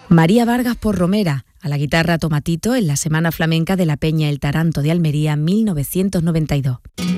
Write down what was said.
María Vargas por Romera, a la guitarra Tomatito en la Semana Flamenca de la Peña El Taranto de Almería 1992.